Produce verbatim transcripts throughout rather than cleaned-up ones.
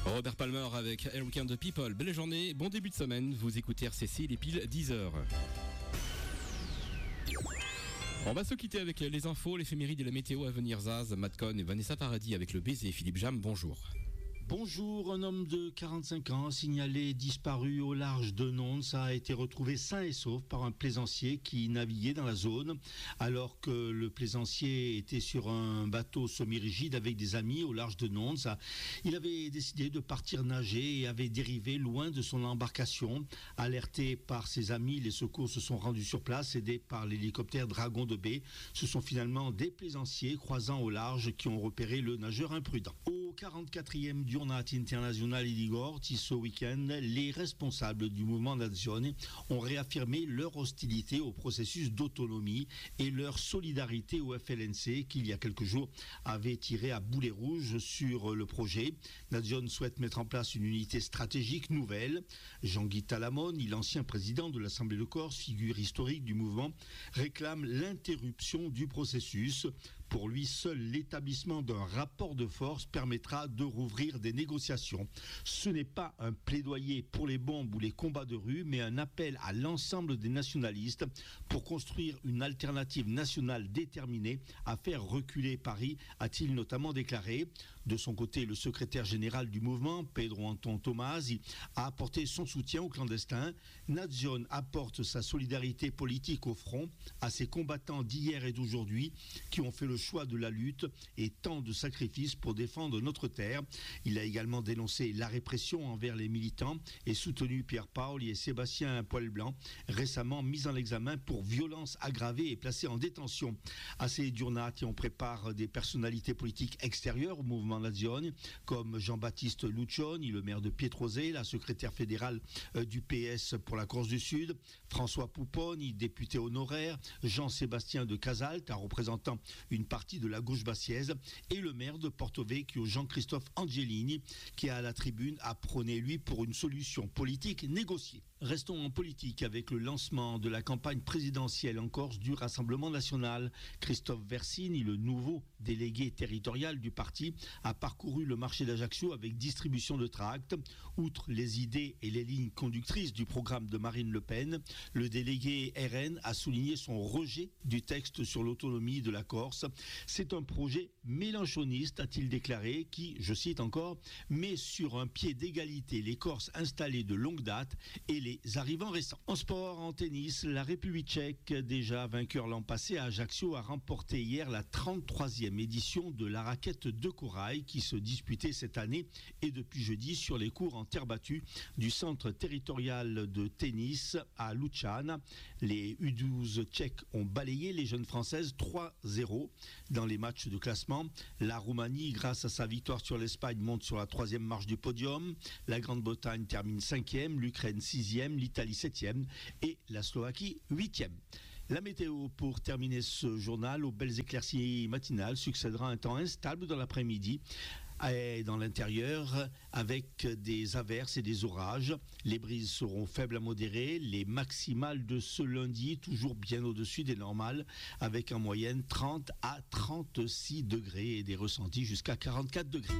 Robert Palmer avec Every Kind of People. Belle journée, bon début de semaine. Vous écoutez R C C, il est pile dix heures. On va se quitter avec les infos, l'éphéméride et la météo à venir. Zaz, Matt Cohn et Vanessa Paradis avec le baiser. Philippe Jam, bonjour. Bonjour, un homme de quarante-cinq ans signalé disparu au large de Nons a été retrouvé sain et sauf par un plaisancier qui naviguait dans la zone alors que le plaisancier était sur un bateau semi-rigide avec des amis au large de Nons. Il avait décidé de partir nager et avait dérivé loin de son embarcation. Alerté par ses amis, les secours se sont rendus sur place, aidés par l'hélicoptère Dragon de baie. Ce sont finalement des plaisanciers croisant au large qui ont repéré le nageur imprudent. Au quarante-quatrième Giornata Internazionale di Gorti ce week-end, les responsables du mouvement Nazione ont réaffirmé leur hostilité au processus d'autonomie et leur solidarité au F L N C qui, il y a quelques jours, avait tiré à boulet rouge sur le projet. Nazione souhaite mettre en place une unité stratégique nouvelle. Jean-Guy Talamone, l'ancien président de l'Assemblée de Corse, figure historique du mouvement, réclame l'interruption du processus. Pour lui, seul l'établissement d'un rapport de force permettra de rouvrir des négociations. Ce n'est pas un plaidoyer pour les bombes ou les combats de rue, mais un appel à l'ensemble des nationalistes pour construire une alternative nationale déterminée à faire reculer Paris, a-t-il notamment déclaré. De son côté, le secrétaire général du mouvement, Pedro Anton Tomasi, a apporté son soutien aux clandestins. Nazione apporte sa solidarité politique au front à ces combattants d'hier et d'aujourd'hui qui ont fait le choix de la lutte et tant de sacrifices pour défendre notre terre. Il a également dénoncé la répression envers les militants et soutenu Pierre Paoli et Sébastien Poilblanc, récemment mis en examen pour violence aggravée et placés en détention. À ces giornate, on prépare des personnalités politiques extérieures au mouvement Nazione, comme Jean-Baptiste Luccioni, le maire de Pietrosé, la secrétaire fédérale du P S pour la Corse du Sud, François Pouponi, député honoraire, Jean-Sébastien de Casalte, un représentant une partie de la gauche bassiaise, et le maire de Porto Vecchio, Jean-Christophe Angelini, qui à la tribune a prôné, lui, pour une solution politique négociée. Restons en politique avec le lancement de la campagne présidentielle en Corse du Rassemblement national. Christophe Versini, le nouveau délégué territorial du parti, a parcouru le marché d'Ajaccio avec distribution de tracts. Outre les idées et les lignes conductrices du programme de Marine Le Pen, le délégué R N a souligné son rejet du texte sur l'autonomie de la Corse. C'est un projet mélanchoniste, a-t-il déclaré, qui, je cite encore, met sur un pied d'égalité les Corses installés de longue date et les arrivants récents. En sport, en tennis, la République tchèque, déjà vainqueur l'an passé à Ajaccio, a remporté hier la trente-troisième édition de la raquette de corail qui se disputait cette année et depuis jeudi sur les cours en terre battue du centre territorial de tennis à Lučany. Les U douze tchèques ont balayé les jeunes françaises trois zéro dans les matchs de classement. La Roumanie, grâce à sa victoire sur l'Espagne, monte sur la troisième marche du podium. La Grande-Bretagne termine cinquième, l'Ukraine sixième, l'Italie septième et la Slovaquie huitième. La météo pour terminer ce journal, aux belles éclaircies matinales succédera un temps instable dans l'après-midi et dans l'intérieur avec des averses et des orages. Les brises seront faibles à modérées, les maximales de ce lundi toujours bien au-dessus des normales avec en moyenne trente à trente-six degrés et des ressentis jusqu'à quarante-quatre degrés.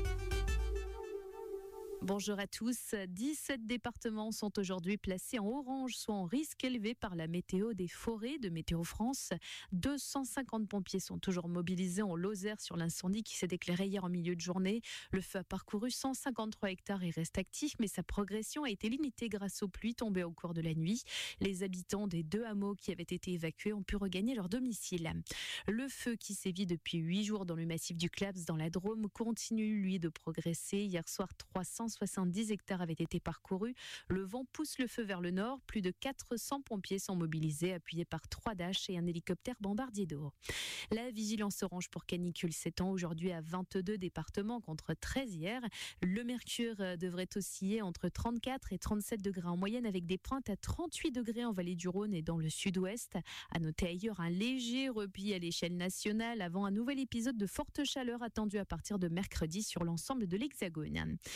Bonjour à tous. dix-sept départements sont aujourd'hui placés en orange, soit en risque élevé par la météo des forêts de Météo France. deux cent cinquante pompiers sont toujours mobilisés en Lozère sur l'incendie qui s'est déclaré hier en milieu de journée. Le feu a parcouru cent cinquante-trois hectares et reste actif, mais sa progression a été limitée grâce aux pluies tombées au cours de la nuit. Les habitants des deux hameaux qui avaient été évacués ont pu regagner leur domicile. Le feu qui sévit depuis huit jours dans le massif du Claps dans la Drôme continue, lui, de progresser. Hier soir, trois cent soixante-dix hectares avaient été parcourus. Le vent pousse le feu vers le nord. Plus de quatre cents pompiers sont mobilisés, appuyés par trois Dash et un hélicoptère bombardier d'eau. La vigilance orange pour canicule s'étend aujourd'hui à vingt-deux départements contre treize hier. Le mercure devrait osciller entre trente-quatre et trente-sept degrés en moyenne avec des pointes à trente-huit degrés en vallée du Rhône et dans le sud-ouest. À noter ailleurs un léger repli à l'échelle nationale avant un nouvel épisode de forte chaleur attendu à partir de mercredi sur l'ensemble de l'Hexagone. Les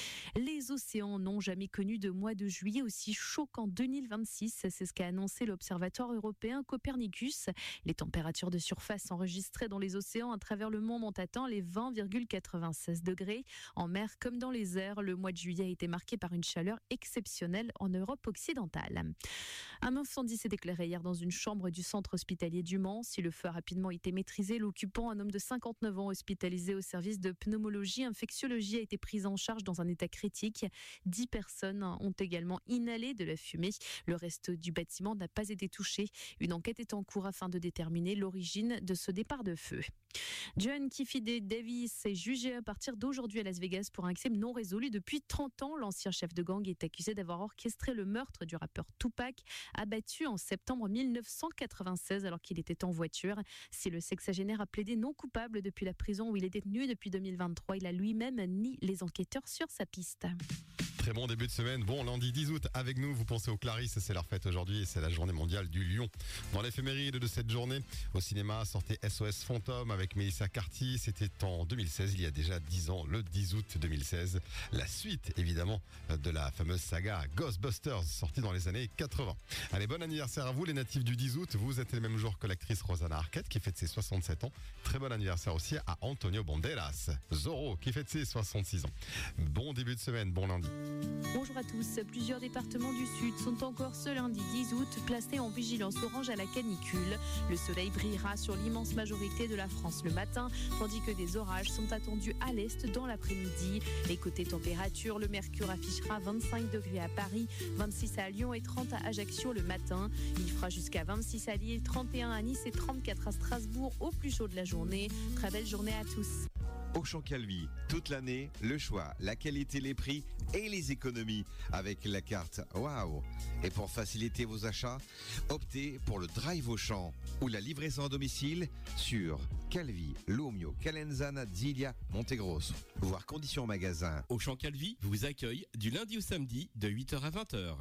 Les océans n'ont jamais connu de mois de juillet aussi chaud qu'en deux mille vingt-six. C'est ce qu'a annoncé l'Observatoire européen Copernicus. Les températures de surface enregistrées dans les océans à travers le monde ont atteint les vingt virgule quatre-vingt-seize degrés. En mer comme dans les airs, le mois de juillet a été marqué par une chaleur exceptionnelle en Europe occidentale. Un incendie s'est déclaré hier dans une chambre du centre hospitalier du Mans. Si le feu a rapidement été maîtrisé, l'occupant, un homme de cinquante-neuf ans hospitalisé au service de pneumologie infectiologie, a été pris en charge dans un état critique. Dix personnes ont également inhalé de la fumée. Le reste du bâtiment n'a pas été touché. Une enquête est en cours afin de déterminer l'origine de ce départ de feu. John Kifide Davis est jugé à partir d'aujourd'hui à Las Vegas pour un crime non résolu depuis trente ans. L'ancien chef de gang est accusé d'avoir orchestré le meurtre du rappeur Tupac, abattu en septembre mille neuf cent quatre-vingt-seize alors qu'il était en voiture. Si le sexagénaire a plaidé non coupable depuis la prison où il est détenu depuis deux mille vingt-trois, il a lui-même nié les enquêteurs sur sa piste. Très bon début de semaine. Bon, lundi dix août, avec nous, vous pensez aux Clarisse, c'est leur fête aujourd'hui et c'est la journée mondiale du lion. Dans l'éphéméride de cette journée, au cinéma, sortait S O S Fantôme avec Melissa Carty. C'était en deux mille seize, il y a déjà dix ans, le dix août deux mille seize. La suite, évidemment, de la fameuse saga Ghostbusters, sortie dans les années quatre-vingts. Allez, bon anniversaire à vous, les natifs du dix août. Vous êtes le même jour que l'actrice Rosanna Arquette, qui fête ses soixante-sept ans. Très bon anniversaire aussi à Antonio Banderas. Zorro, qui fête ses soixante-six ans. Bon début de semaine, bon lundi. Bonjour à tous. Plusieurs départements du Sud sont encore ce lundi dix août placés en vigilance orange à la canicule. Le soleil brillera sur l'immense majorité de la France le matin, tandis que des orages sont attendus à l'est dans l'après-midi. Et côté température, le mercure affichera vingt-cinq degrés à Paris, vingt-six à Lyon et trente à Ajaccio le matin. Il fera jusqu'à vingt-six à Lille, trente et un à Nice et trente-quatre à Strasbourg au plus chaud de la journée. Très belle journée à tous. Auchan Calvi, toute l'année, le choix, la qualité, les prix et les économies avec la carte Waouh. Et pour faciliter vos achats, optez pour le Drive Auchan ou la livraison à domicile sur Calvi, Lumio, Calenzana, Zilia, Montegrosso. Voir conditions magasin. Auchan Calvi vous accueille du lundi au samedi de huit heures à vingt heures.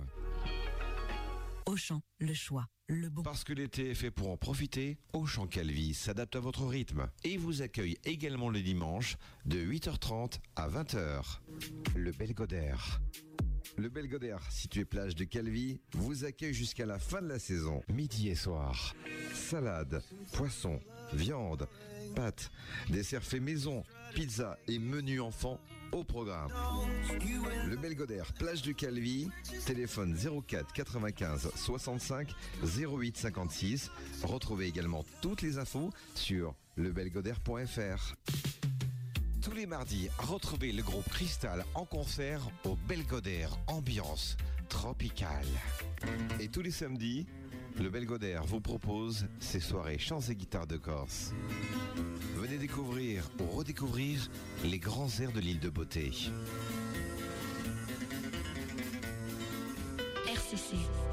Auchan, le choix, le bon. Parce que l'été est fait pour en profiter, Auchan Calvi s'adapte à votre rythme et vous accueille également le dimanche de huit heures trente à vingt heures. Le Belgodère. Le Belgodère, situé plage de Calvi, vous accueille jusqu'à la fin de la saison, midi et soir. Salade, poisson, viande, pâtes, desserts faits maison, pizza et menu enfant au programme. Le Belgodère, plage de Calvi, téléphone zéro quatre quatre-vingt-quinze soixante-cinq zéro huit cinquante-six. Retrouvez également toutes les infos sur lebelgodère point f r. Tous les mardis, retrouvez le groupe Cristal en concert au Belgodère, ambiance tropicale. Et tous les samedis, le Belgodère vous propose ses soirées chants et guitares de Corse. Venez découvrir ou redécouvrir les grands airs de l'île de Beauté. R C C.